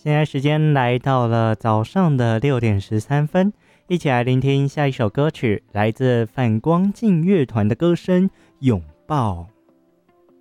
现在时间来到了早上的6点13分，一起来聆听下一首歌曲，来自反光镜乐团的歌声《拥抱》。